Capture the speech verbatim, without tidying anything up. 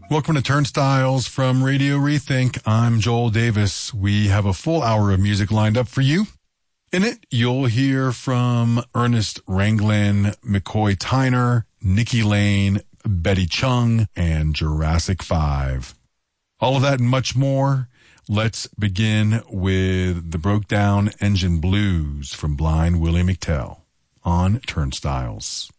Welcome to Turnstiles from Radio Rethink. I'm Joel Davis. We have a full hour of music lined up for you. In it, you'll hear from Ernest Ranglin, McCoy Tyner, Nikki Lane, Betty Chung, and Jurassic five. All of that and much more. Let's begin with the Broke Down Engine Blues from Blind Willie McTell on Turnstiles.